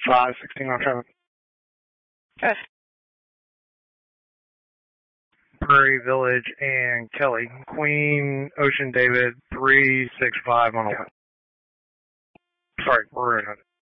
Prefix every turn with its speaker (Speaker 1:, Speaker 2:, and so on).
Speaker 1: 516 on traffic.
Speaker 2: Okay.
Speaker 1: Prairie Village and Kelly. Queen, Ocean David, 365 on a... Sorry, we're in it.